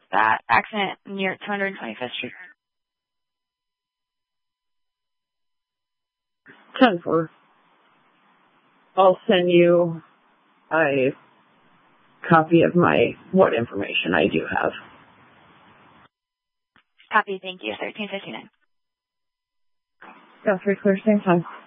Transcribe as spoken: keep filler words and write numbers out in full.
that accident near two hundred twenty-fifth Street? ten four. I'll send you a copy of my, what information I do have. Copy, thank you. thirteen fifty-nine. Yeah, three clear, same time.